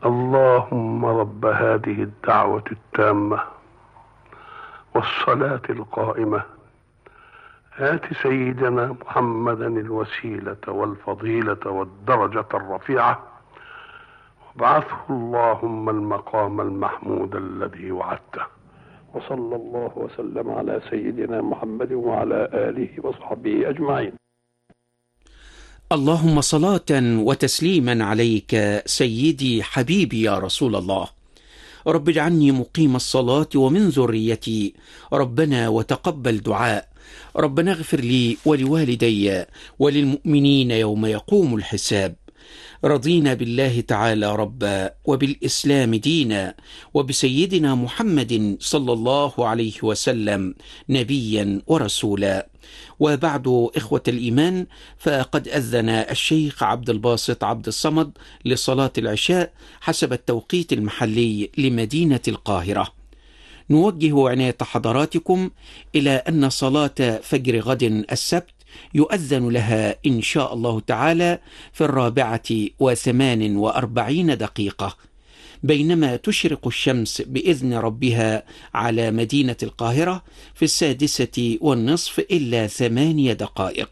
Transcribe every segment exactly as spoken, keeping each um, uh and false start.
اللهم رب هذه الدعوة التامة والصلاة القائمة آت سيدنا محمدا الوسيلة والفضيلة والدرجة الرفيعة وابعثه اللهم المقام المحمود الذي وعدته. وصلى الله وسلم على سيدنا محمد وعلى آله وصحبه أجمعين. اللهم صلاة وتسليما عليك سيدي حبيبي يا رسول الله. رب اجعلني مقيم الصلاة ومن ذريتي، ربنا وتقبل دعاء. ربنا اغفر لي ولوالدي وللمؤمنين يوم يقوم الحساب. رضينا بالله تعالى ربا وبالإسلام دينا وبسيدنا محمد صلى الله عليه وسلم نبيا ورسولا. وبعد إخوة الإيمان، فقد أذن الشيخ عبد الباسط عبد الصمد لصلاة العشاء حسب التوقيت المحلي لمدينة القاهرة. نوجه عناية حضراتكم إلى أن صلاة فجر غد السبت يؤذن لها إن شاء الله تعالى في الرابعة وثمان وأربعين دقيقة، بينما تشرق الشمس بإذن ربها على مدينة القاهرة في السادسة والنصف إلا ثمانية دقائق.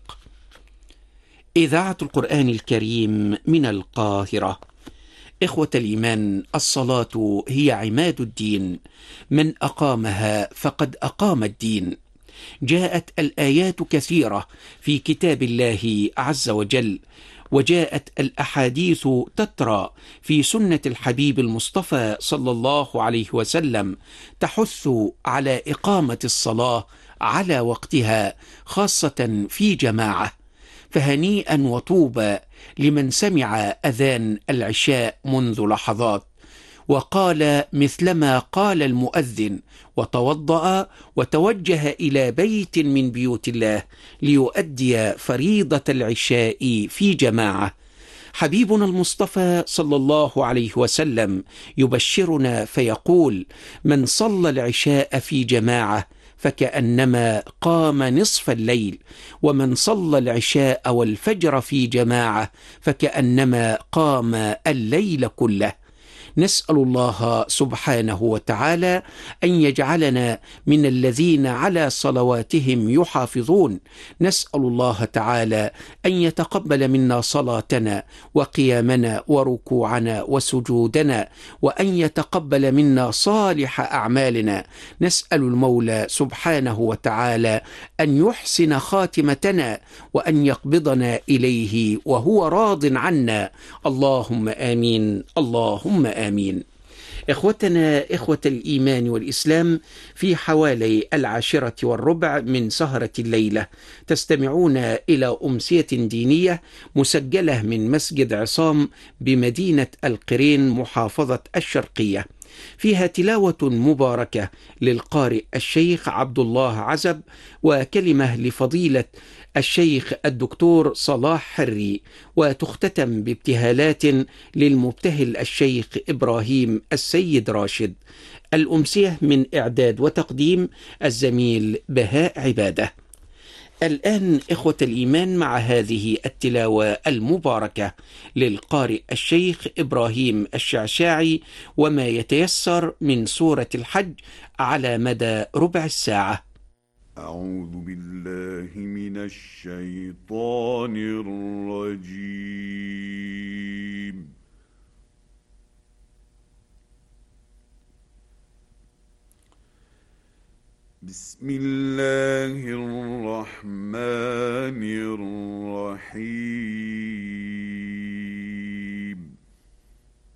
إذاعة القرآن الكريم من القاهرة. إخوة الإيمان، الصلاة هي عماد الدين، من أقامها فقد أقام الدين. جاءت الآيات كثيرة في كتاب الله عز وجل، وجاءت الأحاديث تترى في سنة الحبيب المصطفى صلى الله عليه وسلم تحث على إقامة الصلاة على وقتها، خاصة في جماعة. فهنيئا وطوبى لمن سمع أذان العشاء منذ لحظات وقال مثلما قال المؤذن، وتوضأ وتوجه إلى بيت من بيوت الله ليؤدي فريضة العشاء في جماعة. حبيبنا المصطفى صلى الله عليه وسلم يبشرنا فيقول: من صلى العشاء في جماعة فكأنما قام نصف الليل، ومن صلى العشاء والفجر في جماعة فكأنما قام الليل كله. نسأل الله سبحانه وتعالى أن يجعلنا من الذين على صلواتهم يحافظون. نسأل الله تعالى أن يتقبل منا صلاتنا وقيامنا وركوعنا وسجودنا، وأن يتقبل منا صالح أعمالنا. نسأل المولى سبحانه وتعالى أن يحسن خاتمتنا وأن يقبضنا إليه وهو راض عنا. اللهم آمين، اللهم آمين. آمين. إخوتنا إخوة الإيمان والإسلام، في حوالي العاشرة والربع من سهرة الليلة تستمعون إلى أمسية دينية مسجلة من مسجد عصام بمدينة القرين محافظة الشرقية، فيها تلاوة مباركة للقارئ الشيخ عبد الله عزب، وكلمة لفضيلة الشيخ الدكتور صلاح حري، وتختتم بابتهالات للمبتهل الشيخ إبراهيم السيد راشد. الأمسية من إعداد وتقديم الزميل بهاء عبادة. الآن إخوة الإيمان مع هذه التلاوة المباركة للقارئ الشيخ إبراهيم الشعشاعي، وما يتيسر من سورة الحج على مدى ربع الساعة. أعوذ بالله من الشيطان الرجيم. بسم الله